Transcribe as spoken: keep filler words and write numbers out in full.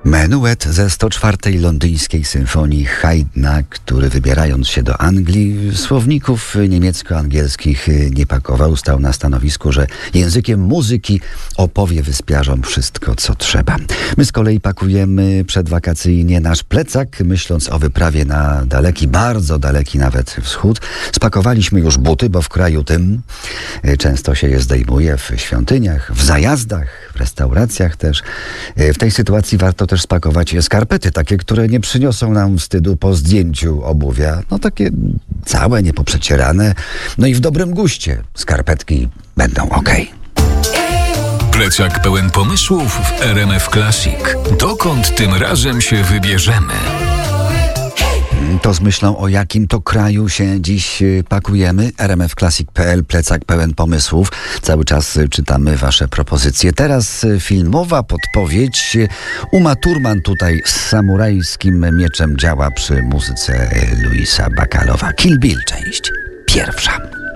Menuet ze sto czwartej londyńskiej symfonii Haydna, który wybierając się do Anglii, słowników niemiecko-angielskich nie pakował, stał na stanowisku, że językiem muzyki opowie wyspiarzom wszystko, co trzeba. My z kolei pakujemy przedwakacyjnie nasz plecak, myśląc o wyprawie na daleki, bardzo daleki nawet wschód. Spakowaliśmy już buty, bo w kraju tym często się je zdejmuje w świątyniach, w zajazdach, w restauracjach też. W tej sytuacji warto też spakować skarpety, takie, które nie przyniosą nam wstydu po zdjęciu obuwia. No takie całe, niepoprzecierane, no i w dobrym guście. Skarpetki będą okej. Plecak pełen pomysłów w R M F Classic. Dokąd tym razem się wybierzemy? To z myślą, o jakim to kraju się dziś pakujemy. R M F Classic kropka P L, plecak pełen pomysłów. Cały czas czytamy wasze propozycje. Teraz filmowa podpowiedź. Uma Thurman tutaj z samurajskim mieczem działa przy muzyce Louisa Bacalowa. Kill Bill, część pierwsza.